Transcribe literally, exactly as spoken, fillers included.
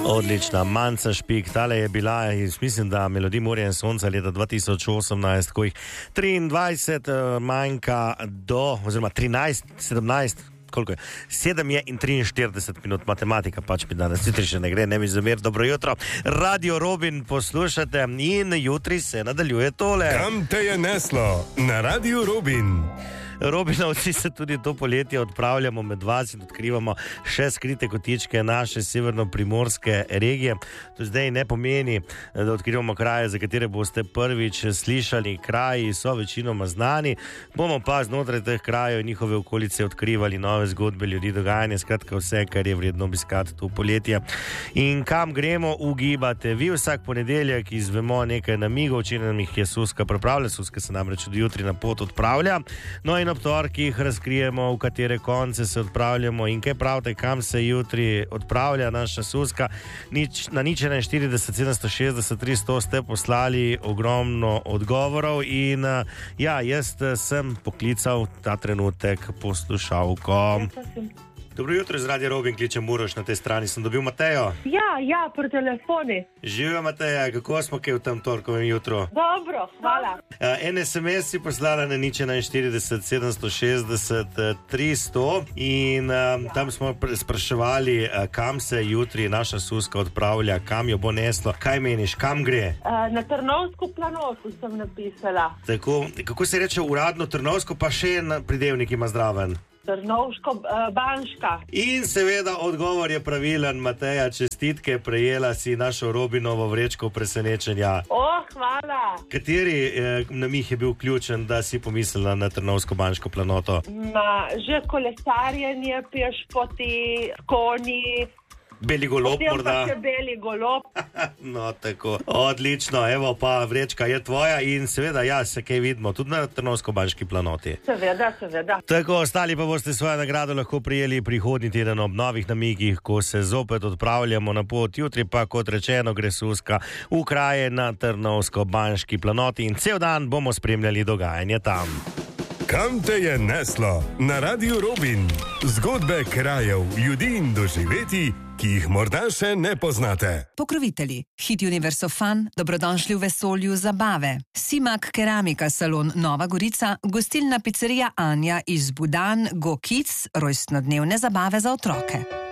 Odlična, Manca Špik, tale je bila, mislim, da Melodij morja in sonca leta dva tisoč osemnajst, ko jih triindvajset manjka do, oziroma trinajst, sedemnajst, koliko je? sedem je in triinštirideset minut, matematika pač mi danes, jutri še ne gre, ne mi zamer, dobro jutro. Radio Robin poslušate in jutri se nadaljuje tole. Kam te je neslo? Na Radio Robin. Robinovci se tudi to poletje odpravljamo med vas in odkrivamo še skrite kotičke naše severno-primorske regije. To zdaj ne pomeni, da odkrivamo kraje, za katere boste prvič slišali. Kraji so večinoma znani, bomo pa znotraj teh krajev in njihove okolice odkrivali nove zgodbe ljudi, dogajanje, skratka vse, kar je vredno obiskati to poletje. In kam gremo, ugibate vi vsak ponedeljek, izvemo nekaj namigov, če nam jih je Suska pripravlja. Suska se namreč od jutri na pot odpravlja. No in ob torkih razkrijemo, v katere konce se odpravljamo in kaj pravite, kam se jutri odpravlja naša Suska. Nič, na nič enainštirideset, sedemsto šestdeset, tristo ste poslali ogromno odgovorov in ja, jaz sem poklical ta trenutek poslušalko. Dobro jutro, z Radio Robin kličem Uroš, na tej strani sem dobil Matejo. Ja, ja, pri telefoni. Živijo, Mateja, kako smo kaj v tem torkovem jutru? Dobro, hvala. Uh, en es em es si poslala na nič enainštirideset, sedemsto šestdeset, tristo in uh, tam smo spraševali, uh, kam se jutri naša Suska odpravlja, kam jo bo neslo. Kaj meniš, kam gre? Uh, na Trnovsko planoto sem napisala. Tako, kako se reče uradno Trnovsko, pa še en pridevnik ima zdraven? Trnovsko uh, Banška. In seveda odgovor je pravilen, Mateja, čestitke, prejela si našo Robinovo vrečko presenečenja. O, hvala. Kateri eh, namih je bil ključen, da si pomislila na Trnovsko Banško planoto? Ma, že kolesarjenje, pešpoti, konji. Beli golob morda? Potem pa še beli golob. No, tako. Odlično, evo pa vrečka je tvoja in seveda, ja, se kaj vidimo, tudi na Trnovsko-Banški planoti. Seveda, seveda. Tako, ostali pa boste svojo nagrado lahko prijeli prihodnji teden ob novih namigih, ko se zopet odpravljamo na pot. Jutri pa, kot rečeno, gre Suska v kraje na Trnovsko-Banški planoti in cel dan bomo spremljali dogajanje tam. Kam te je neslo? Na Radio Robin. Zgodbe krajev, ljudi in doživeti, ki jih morda še ne poznate. Pokrovitelji. Hit Universo Fun, dobrodošli v vesolju zabave. Simak Keramika salon Nova Gorica, gostilna pizzerija Anja iz Budan, Go Kids, rojstnodnevne zabave za otroke.